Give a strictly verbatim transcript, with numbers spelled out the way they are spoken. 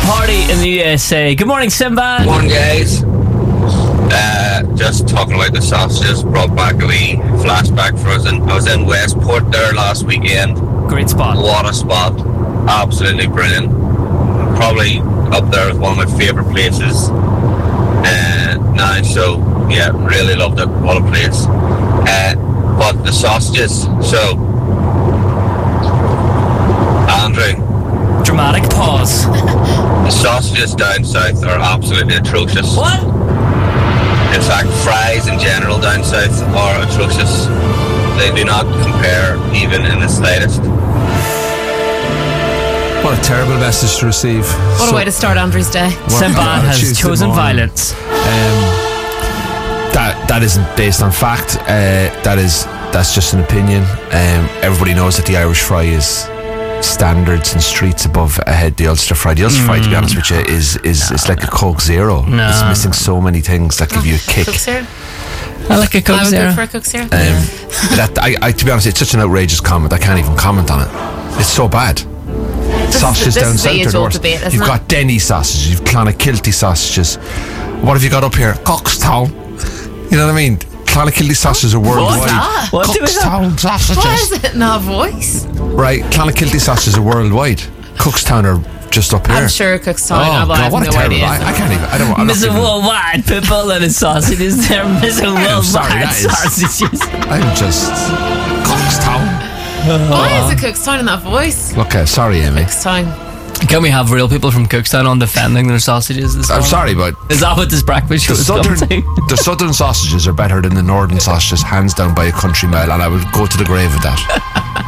party in the U S A. Good morning, Simba. Morning, guys. Uh, just talking about the sausages brought back a wee flashback for us. And I was in Westport there last weekend. Great spot. What a spot. Absolutely brilliant. Probably up there with one of my favourite places uh, now. So, yeah, really loved it. What a place. Uh, but the sausages, so, Andrew. Dramatic pause. The sausages down south are absolutely atrocious. What? In fact, fries in general down south are atrocious. They do not compare even in the slightest. What a terrible message to receive. What so, a way to start Andrew's day. Simba has Tuesday chosen morning. violence. Um, that that isn't based on fact. Uh, that is that's just an opinion. Um, everybody knows that the Irish fry is standards and streets above ahead the Ulster fry. The Ulster mm. fry, to be honest with you, is is no, it's like no. a Coke Zero. No. It's missing so many things that give you a kick. Coke Zero? I like a Coke I would Zero. go for a Coke Zero. Um, that I, I, to be honest, it's such an outrageous comment. I can't even comment on it. It's so bad. This sausages this down is south are the worst. debate, You've it? got Denny sausages, you've Clonakilty sausages. What have you got up here? Cookstown. You know what I mean? Clonakilty sausages are worldwide. that? What do we Cookstown sausages. Why is it not a voice? Right, Clonakilty sausages are worldwide. Cookstown are just up here. I'm sure Cookstown. Oh, but I God, have what no a terrible. idea. I, I can't even. I don't. I'm not Mister even, Worldwide people and his sausages. They're Mister I'm sorry, Worldwide that is- sausages. I'm just Cookstown. Why is it Cookstown in that voice? Okay, sorry, Amy. Cookstown. Can we have real people from Cookstown on defending their sausages this I'm morning? sorry, but Is that what this breakfast show the is southern, coming to? the southern sausages are better than the northern sausages, hands down by a country mile, and I would go to the grave with that.